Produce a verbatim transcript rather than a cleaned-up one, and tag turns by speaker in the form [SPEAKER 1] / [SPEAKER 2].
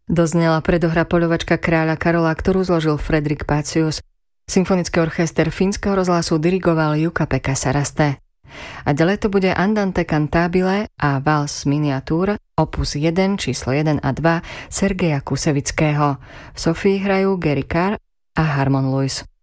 [SPEAKER 1] Doznela predohra Poľovačka kráľa Karola, ktorú zložil Fredrik Pacius. Symfonický orchester Fínskeho rozhlasu dirigoval Jukka-Pekka Saraste. A ďalej to bude Andante cantabile a Vals miniatúr, opus jeden, číslo jeden a dva Sergeja Kusevického. V Sofii hrajú Gary Carr a Harmon Lewis.